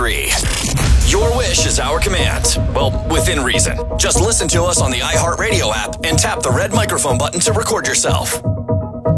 93. Your wish is our command. Well, within reason. Just listen to us on the iHeartRadio app and tap the red microphone button to record yourself.